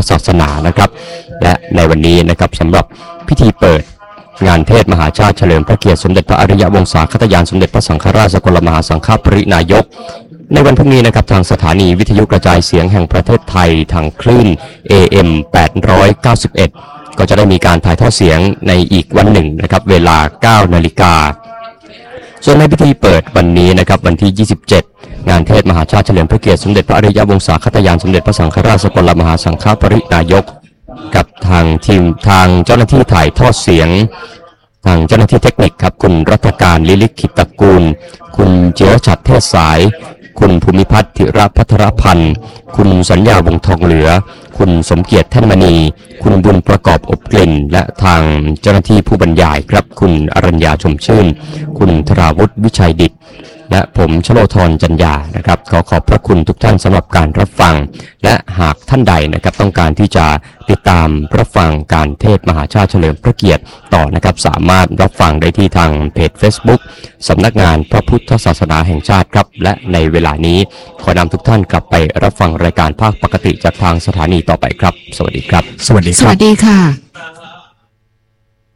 ศาสนานะครับและในวันนี้นะครับสำหรับพิธีเปิดงานเทศมหาชาติเฉลิมพระเกียรติสมเด็จพระอริยวงศาคตยานสมเด็จพระสังฆราชสกลมหาสังฆปรินายกในวันพรุ่งนี้นะครับทางสถานีวิทยุกระจายเสียงแห่งประเทศไทยทางคลื่น AM 891ก็จะได้มีการถ่ายทอดเสียงในอีกวันหนึ่งนะครับเวลา 9 นาฬิกาส่วนในพิธีเปิดวันนี้นะครับวันที่ 27 งานเทศมหาชาติเฉลิมพระเกียรติสมเด็จพระอริยวงศาคตยานสมเด็จพระสังฆราชสกลมหาสังฆปรินายกกับทางเจ้าหน้าที่ถ่ายทอดเสียงทางเจ้าหน้าที่เทคนิคครับคุณรัตการลิลิขิตตระกูลคุณเจียรชัดเทศสายคุณภูมิพัฒน์ธิรพัทรพันธ์คุณสัญญาวงทองเหลือคุณสมเกียรติแท่นมณีคุณบุญประกอบอบกลิ่นและทางเจ้าหน้าที่ผู้บรรยายครับคุณอรัญญาชมชื่นคุณธราวุฒิวิชัยดิษฐ์และผมชโลธรจัญญานะครับขอบพระคุณทุกท่านสำหรับการรับฟังและหากท่านใดนะครับต้องการที่จะติดตามรับฟังการเทศมหาชาติเฉลิมพระเกียรติต่อนะครับสามารถรับฟังได้ที่ทางเพจ Facebook สำนักงานพระพุทธศาสนาแห่งชาติครับและในเวลานี้ขอนำทุกท่านกลับไปรับฟังรายการภาคปกติจากทางสถานีต่อไปครับสวัสดีครับสวัสดีค่ะ